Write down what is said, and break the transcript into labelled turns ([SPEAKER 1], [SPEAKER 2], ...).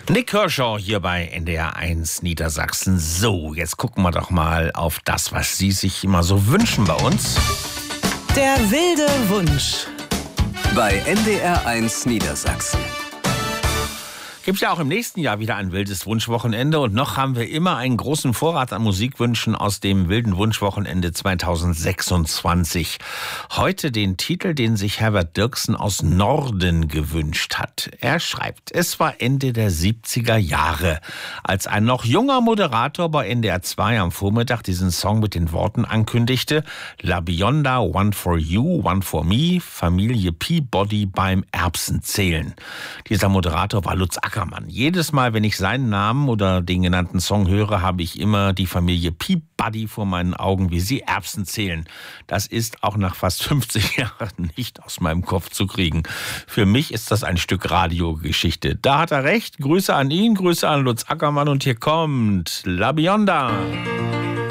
[SPEAKER 1] Nick Kershaw hier bei NDR1 Niedersachsen. So, jetzt gucken wir doch mal auf das, was Sie sich immer so wünschen bei uns.
[SPEAKER 2] Der wilde Wunsch.
[SPEAKER 3] Bei NDR1 Niedersachsen.
[SPEAKER 1] Gibt ja auch im nächsten Jahr wieder ein wildes Wunschwochenende und noch haben wir immer einen großen Vorrat an Musikwünschen aus dem wilden Wunschwochenende 2026. Heute den Titel, den sich Herbert Dirksen aus Norden gewünscht hat. Er schreibt, es war Ende der 70er Jahre, als ein noch junger Moderator bei NDR 2 am Vormittag diesen Song mit den Worten ankündigte: La Bionda, one for you, one for me, Familie Peabody beim Erbsenzählen. Dieser Moderator war Lutz Ackermann. Jedes Mal, wenn ich seinen Namen oder den genannten Song höre, habe ich immer die Familie Peabody vor meinen Augen, wie sie Erbsen zählen. Das ist auch nach fast 50 Jahren nicht aus meinem Kopf zu kriegen. Für mich ist das ein Stück Radiogeschichte. Da hat er recht. Grüße an ihn, Grüße an Lutz Ackermann und hier kommt La Bionda.